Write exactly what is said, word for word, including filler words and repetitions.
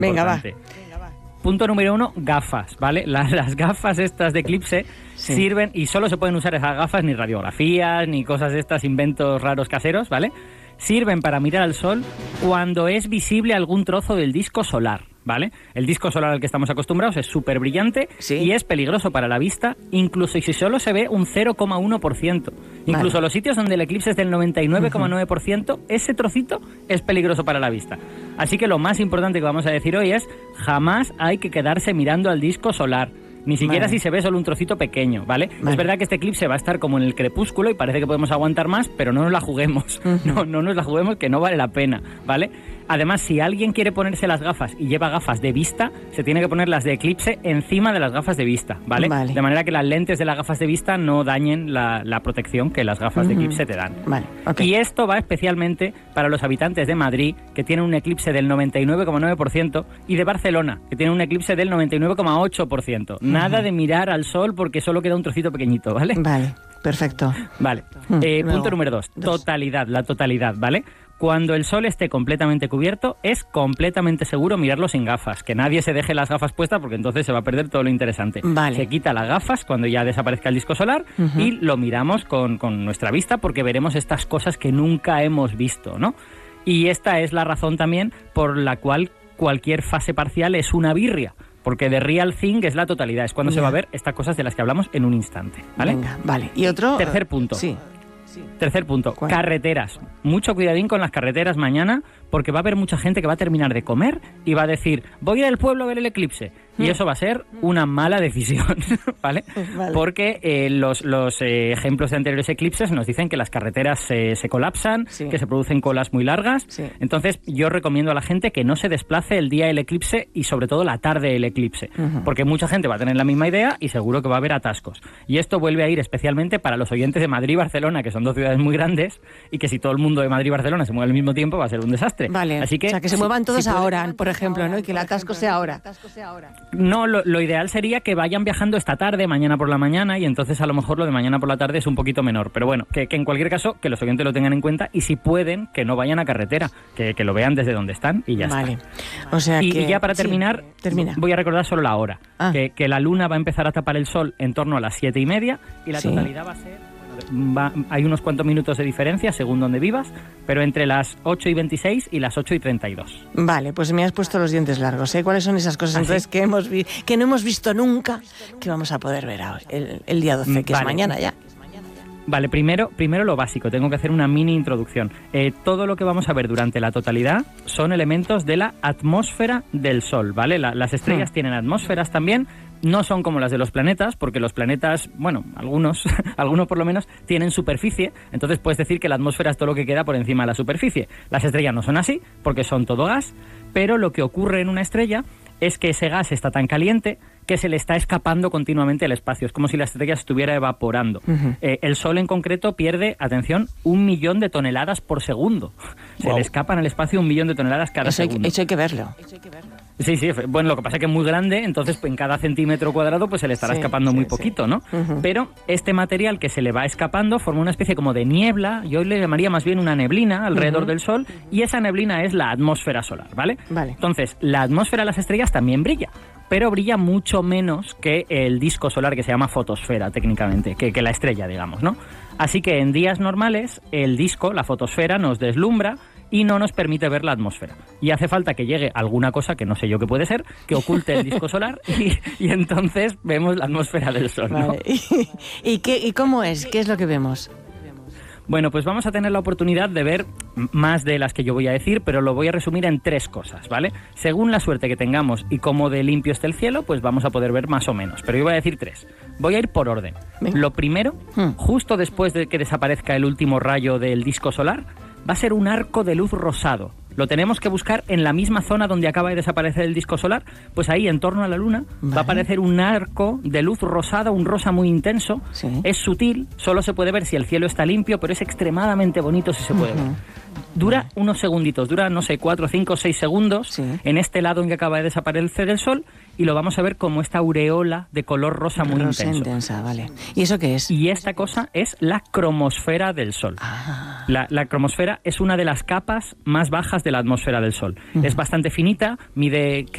Venga, importante. Va. Punto número uno, gafas, ¿vale? Las, las gafas estas de eclipse sí. sirven, y solo se pueden usar esas gafas, ni radiografías, ni cosas de estas, inventos raros caseros, ¿vale? Sirven para mirar al sol cuando es visible algún trozo del disco solar, ¿vale? El disco solar al que estamos acostumbrados es súper brillante ¿Sí? y es peligroso para la vista, incluso si solo se ve un cero coma uno por ciento. Incluso vale. los sitios donde el eclipse es del noventa y nueve coma nueve por ciento, uh-huh. ese trocito es peligroso para la vista. Así que lo más importante que vamos a decir hoy es: jamás hay que quedarse mirando al disco solar. Ni siquiera vale. si se ve solo un trocito pequeño, ¿vale? vale? Es verdad que este eclipse va a estar como en el crepúsculo y parece que podemos aguantar más, pero no nos la juguemos. Uh-huh. No, no nos la juguemos, que no vale la pena, ¿vale? Además, si alguien quiere ponerse las gafas y lleva gafas de vista, se tiene que poner las de eclipse encima de las gafas de vista, ¿vale? vale. De manera que las lentes de las gafas de vista no dañen la, la protección que las gafas uh-huh. de eclipse te dan. Vale. Okay. Y esto va especialmente para los habitantes de Madrid, que tienen un eclipse del noventa y nueve coma nueve por ciento, y de Barcelona, que tienen un eclipse del noventa y nueve coma ocho por ciento. Uh-huh. Nada de mirar al sol porque solo queda un trocito pequeñito, ¿vale? Vale, perfecto. Vale. Eh, punto número dos, dos, totalidad, la totalidad, ¿vale? Cuando el sol esté completamente cubierto, es completamente seguro mirarlo sin gafas. Que nadie se deje las gafas puestas porque entonces se va a perder todo lo interesante. Vale. Se quita las gafas cuando ya desaparezca el disco solar uh-huh. y lo miramos con, con nuestra vista porque veremos estas cosas que nunca hemos visto, ¿no? Y esta es la razón también por la cual cualquier fase parcial es una birria. Porque the real thing es la totalidad. Es cuando yeah. se va a ver estas cosas de las que hablamos en un instante, ¿vale? Venga, vale. ¿Y otro? Tercer punto. Sí. Tercer punto, ¿Cuál? Carreteras. Mucho cuidadín con las carreteras mañana, porque va a haber mucha gente que va a terminar de comer y va a decir: voy al pueblo a ver el eclipse. Y eso va a ser una mala decisión, ¿vale? Vale. Porque eh, los, los eh, ejemplos de anteriores eclipses nos dicen que las carreteras se, se colapsan, sí. que se producen colas muy largas. Sí. Entonces, yo recomiendo a la gente que no se desplace el día del eclipse y sobre todo la tarde del eclipse, uh-huh. porque mucha gente va a tener la misma idea y seguro que va a haber atascos. Y esto vuelve a ir especialmente para los oyentes de Madrid y Barcelona, que son dos ciudades muy grandes, y que si todo el mundo de Madrid y Barcelona se mueve al mismo tiempo va a ser un desastre. Vale, así que, o sea, que se si, muevan todos si ahora, puede... por ejemplo, ¿no? Y que el atasco sea ahora. No, lo, lo ideal sería que vayan viajando esta tarde, mañana por la mañana, y entonces a lo mejor lo de mañana por la tarde es un poquito menor. Pero bueno, que, que en cualquier caso, que los oyentes lo tengan en cuenta, y si pueden, que no vayan a carretera, que, que lo vean desde donde están y ya vale. está. O sea y, que... y ya para terminar, sí, termina. voy a recordar solo la hora. Ah. Que, que la luna va a empezar a tapar el sol en torno a las siete y media, y la sí. totalidad va a ser... Va, hay unos cuantos minutos de diferencia según donde vivas, pero entre las ocho y veintiséis y las ocho y treinta y dos. Vale, pues me has puesto los dientes largos, ¿eh? ¿Cuáles son esas cosas ¿Ah, entonces sí? que hemos vi- que no hemos visto nunca, que vamos a poder ver hoy, el, el día doce, que vale. es mañana ya? Vale, primero, primero lo básico, tengo que hacer una mini introducción. Eh, todo lo que vamos a ver durante la totalidad son elementos de la atmósfera del Sol, ¿vale? La, las estrellas hmm. tienen atmósferas también. No son como las de los planetas, porque los planetas, bueno, algunos, algunos por lo menos, tienen superficie, entonces puedes decir que la atmósfera es todo lo que queda por encima de la superficie. Las estrellas no son así, porque son todo gas, pero lo que ocurre en una estrella es que ese gas está tan caliente que se le está escapando continuamente al espacio. Es como si la estrella estuviera evaporando. Uh-huh. Eh, el Sol en concreto pierde, atención, un millón de toneladas por segundo. Se wow. le escapan al espacio un millón de toneladas cada eso hay, segundo. Eso hay que verlo. Eso hay que verlo. Sí, sí, bueno, lo que pasa es que es muy grande, entonces pues, en cada centímetro cuadrado pues se le estará sí, escapando sí, muy poquito, sí. ¿no? Uh-huh. Pero este material que se le va escapando forma una especie como de niebla, yo le llamaría más bien una neblina alrededor uh-huh. del Sol, y esa neblina es la atmósfera solar, ¿vale? Vale. Entonces, la atmósfera de las estrellas también brilla, pero brilla mucho menos que el disco solar, que se llama fotosfera técnicamente, que, que la estrella, digamos, ¿no? Así que en días normales el disco, la fotosfera, nos deslumbra y no nos permite ver la atmósfera. Y hace falta que llegue alguna cosa, que no sé yo qué puede ser, que oculte el disco solar y, y entonces vemos la atmósfera del Sol, ¿no? Vale. ¿Y, y, qué, ¿Y cómo es? ¿Qué es lo que vemos? Bueno, pues vamos a tener la oportunidad de ver más de las que yo voy a decir, pero lo voy a resumir en tres cosas, ¿vale? Según la suerte que tengamos y cómo de limpio esté el cielo, pues vamos a poder ver más o menos. Pero yo voy a decir tres. Voy a ir por orden. ¿Ven? Lo primero, hmm. justo después de que desaparezca el último rayo del disco solar, va a ser un arco de luz rosado. Lo tenemos que buscar en la misma zona donde acaba de desaparecer el disco solar, pues ahí en torno a la luna vale. va a aparecer un arco de luz rosada, un rosa muy intenso. Sí. Es sutil, solo se puede ver si el cielo está limpio, pero es extremadamente bonito si se puede uh-huh. ver. Dura unos segunditos, dura, no sé, cuatro, cinco, seis segundos sí. en este lado en que acaba de desaparecer el sol, y lo vamos a ver como esta aureola de color rosa muy rosa intenso. intensa, vale. ¿Y eso qué es? Y esta cosa es la cromosfera del Sol. Ah. La, la cromosfera es una de las capas más bajas de la atmósfera del Sol. Uh-huh. Es bastante finita, mide